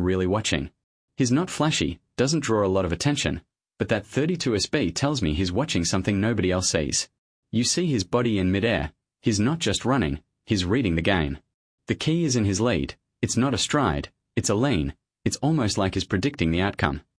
really watching. He's not flashy, doesn't draw a lot of attention, but that 32SB tells me he's watching something nobody else sees. You see his body in midair. He's not just running, he's reading the game. The key is in his lead. It's not a stride, it's a lean. It's almost like he's predicting the outcome.